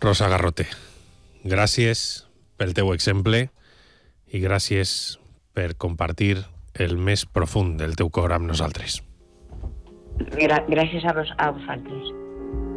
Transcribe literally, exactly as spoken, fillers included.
Rosa Garrote, gràcies pel teu exemple i gràcies per compartir el més profund del teu cor amb nosaltres. Gra- gràcies a, vos, a vosaltres.